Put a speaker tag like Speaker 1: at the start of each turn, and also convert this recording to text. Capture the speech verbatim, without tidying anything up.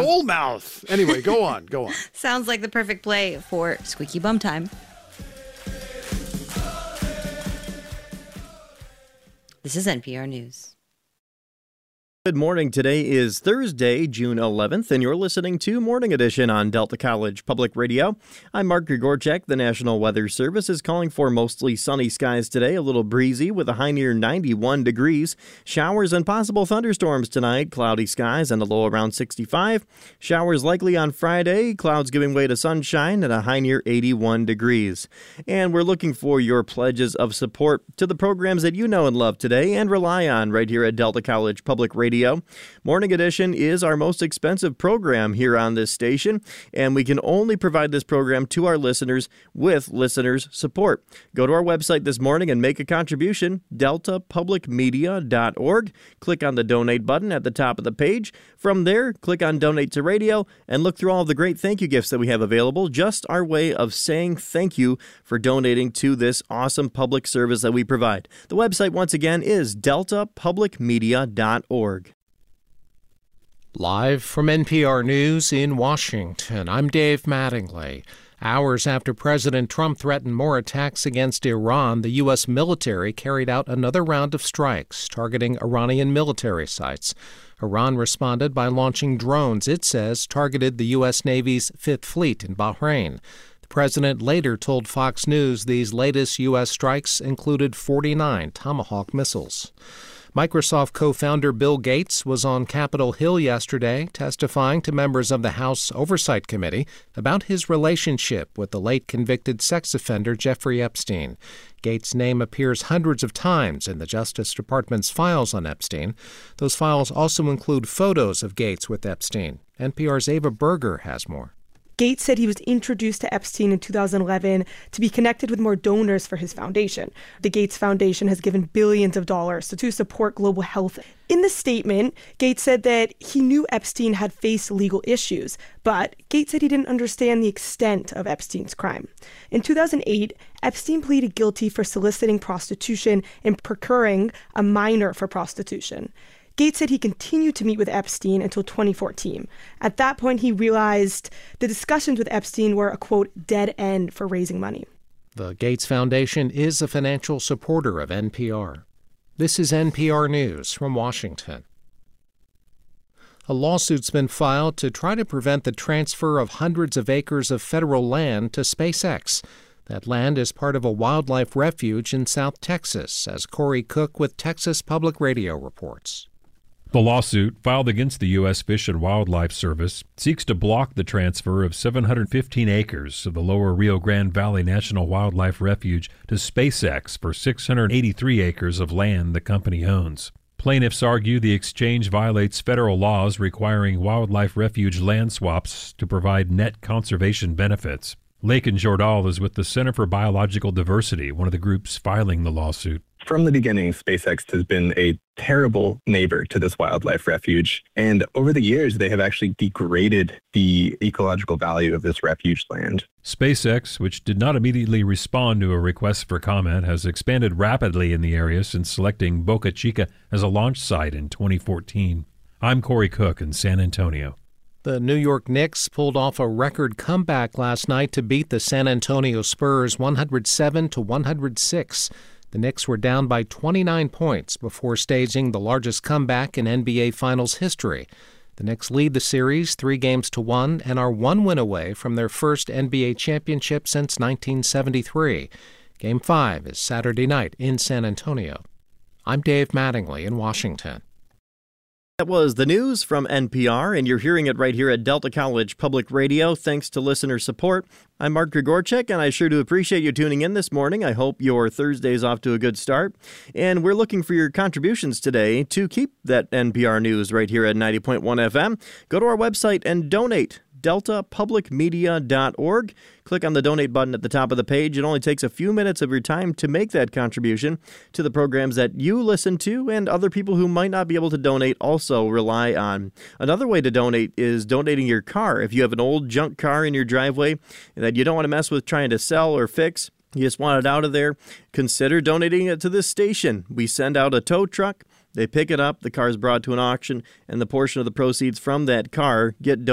Speaker 1: Owl mouth. Anyway, go on, go on.
Speaker 2: Sounds like the perfect play for Squeaky Bum Time. This is N P R News.
Speaker 3: Good morning. Today is Thursday, June eleventh, and you're listening to Morning Edition on Delta College Public Radio. I'm Mark Grigorchek. The National Weather Service is calling for mostly sunny skies today, a little breezy with a high near ninety-one degrees. Showers and possible thunderstorms tonight, cloudy skies and a low around sixty-five. Showers likely on Friday, clouds giving way to sunshine and a high near eighty-one degrees. And we're looking for your pledges of support to the programs that you know and love today and rely on right here at Delta College Public Radio. Morning Edition is our most expensive program here on this station, and we can only provide this program to our listeners with listeners' support. Go to our website this morning and make a contribution, delta public media dot org. Click on the donate button at the top of the page. From there, click on Donate to Radio and look through all of the great thank you gifts that we have available. Just our way of saying thank you for donating to this awesome public service that we provide. The website, once again, is delta public media dot org.
Speaker 4: Live from N P R News in Washington, I'm Dave Mattingly. Hours after President Trump threatened more attacks against Iran, the U S military carried out another round of strikes targeting Iranian military sites. Iran responded by launching drones it says targeted the U S Navy's Fifth Fleet in Bahrain. The president later told Fox News these latest U S strikes included forty-nine Tomahawk missiles. Microsoft co-founder Bill Gates was on Capitol Hill yesterday testifying to members of the House Oversight Committee about his relationship with the late convicted sex offender Jeffrey Epstein. Gates' name appears hundreds of times in the Justice Department's files on Epstein. Those files also include photos of Gates with Epstein. N P R's Ava Berger has more.
Speaker 5: Gates said he was introduced to Epstein in two thousand eleven to be connected with more donors for his foundation. The Gates Foundation has given billions of dollars to support global health. In the statement, Gates said that he knew Epstein had faced legal issues, but Gates said he didn't understand the extent of Epstein's crime. In two thousand eight, Epstein pleaded guilty for soliciting prostitution and procuring a minor for prostitution. Gates said he continued to meet with Epstein until twenty fourteen. At that point, he realized the discussions with Epstein were a, quote, dead end for raising money.
Speaker 4: The Gates Foundation is a financial supporter of N P R. This is N P R News from Washington. A lawsuit's been filed to try to prevent the transfer of hundreds of acres of federal land to SpaceX. That land is part of a wildlife refuge in South Texas, as Corey Cook with Texas Public Radio reports.
Speaker 6: The lawsuit, filed against the U S Fish and Wildlife Service, seeks to block the transfer of seven hundred fifteen acres of the lower Rio Grande Valley National Wildlife Refuge to SpaceX for six hundred eighty-three acres of land the company owns. Plaintiffs argue the exchange violates federal laws requiring wildlife refuge land swaps to provide net conservation benefits. Lakin Jordal is with the Center for Biological Diversity, one of the groups filing the lawsuit.
Speaker 7: From the beginning, SpaceX has been a terrible neighbor to this wildlife refuge. And over the years, they have actually degraded the ecological value of this refuge land.
Speaker 6: SpaceX, which did not immediately respond to a request for comment, has expanded rapidly in the area since selecting Boca Chica as a launch site in twenty fourteen. I'm Corey Cook in San Antonio.
Speaker 4: The New York Knicks pulled off a record comeback last night to beat the San Antonio Spurs one hundred seven to one hundred six. The Knicks were down by twenty-nine points before staging the largest comeback in N B A Finals history. The Knicks lead the series three games to one and are one win away from their first N B A championship since nineteen seventy-three. Game five is Saturday night in San Antonio. I'm Dave Mattingly in Washington.
Speaker 3: That was the news from N P R, and you're hearing it right here at Delta College Public Radio, thanks to listener support. I'm Mark Grigorchek, and I sure do appreciate you tuning in this morning. I hope your Thursday's off to a good start. And we're looking for your contributions today to keep that N P R news right here at ninety point one F M. Go to our website and donate. delta public media dot org. Click on the donate button at the top of the page. It only takes a few minutes of your time to make that contribution to the programs that you listen to and other people who might not be able to donate also rely on. Another way to donate is donating your car. If you have an old junk car in your driveway that you don't want to mess with trying to sell or fix, you just want it out of there, consider donating it to this station. We send out a tow truck. They pick it up, the car is brought to an auction, and the portion of the proceeds from that car get donated